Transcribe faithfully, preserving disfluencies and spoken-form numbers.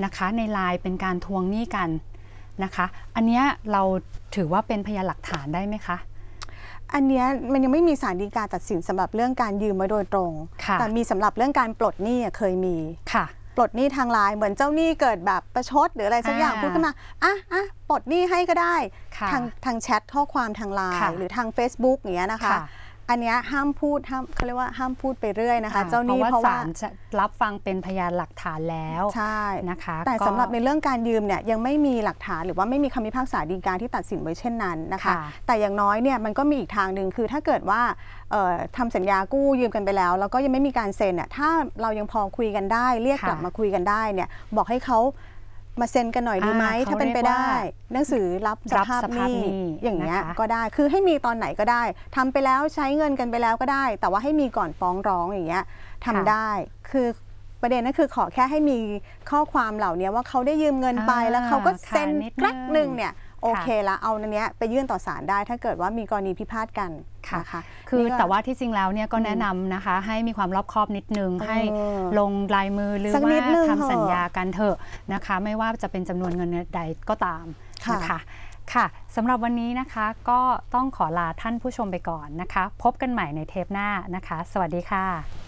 นะคะในไลน์เป็นการทวงหนี้กันนะคะอันเนี้ยเราถือว่าเป็นพยานหลักฐานได้ไหมคะอันนี้มันยังไม่มีศาลฎีกาตัดสินสำหรับเรื่องการยืมมาโดยตรงแต่มีสำหรับเรื่องการปลดหนี้เคยมีค่ะปลดหนี้ทางไลน์เหมือนเจ้าหนี้เกิดแบบประชดหรืออะไรสักอย่างพูดขึ้นมาอ่ะอ่ะปลดหนี้ให้ก็ได้ทางทางแชทข้อความทางไลน์หรือทาง Facebook อย่างเงี้ยนะคะอันนี้ห้ามพูดห้ามเขาเรียกว่าห้ามพูดไปเรื่อยนะคะเจ้าหนี้เพราะว่าศาลจะรับฟังเป็นพยานหลักฐานแล้วใช่นะคะแต่สำหรับในเรื่องการยืมเนี่ยยังไม่มีหลักฐานหรือว่าไม่มีคำพิพากษาฎีกาที่ตัดสินไว้เช่นนั้นนะคะแต่อย่างน้อยเนี่ยมันก็มีอีกทางหนึ่งคือถ้าเกิดว่าทำสัญญากู้ยืมกันไปแล้วแล้วก็ยังไม่มีการเซ็นเนี่ยถ้าเรายังพอคุยกันได้เรียกกลับมาคุยกันได้เนี่ยบอกให้เขามาเซ็นกันหน่อยดีไหมถ้าเป็นไปได้หนังสือรับสภาพหนี้อย่างเงี้ยก็ได้คือให้มีตอนไหนก็ได้ทำไปแล้วใช้เงินกันไปแล้วก็ได้แต่ว่าให้มีก่อนฟ้องร้องอย่างเงี้ยทำได้คือประเด็นนั่นคือขอแค่ให้มีข้อความเหล่านี้ว่าเขาได้ยืมเงินไปแล้วเขาก็เซ็นกลักหนึ่งเนี่ยโอเคละเอาอันเนี้ยไปยื่นต่อศาลได้ถ้าเกิดว่ามีกรณีพิพาทกันนะคะคือแต่ว่าที่จริงแล้วเนี่ยก็แนะนำนะคะให้มีความรอบคอบนิดนึงให้ลงลายมือหรือว่าทำสัญญากันเถอะนะคะไม่ว่าจะเป็นจำนวนเงินใดก็ตามนะคะค่ะสำหรับวันนี้นะคะก็ต้องขอลาท่านผู้ชมไปก่อนนะคะพบกันใหม่ในเทปหน้านะคะสวัสดีค่ะ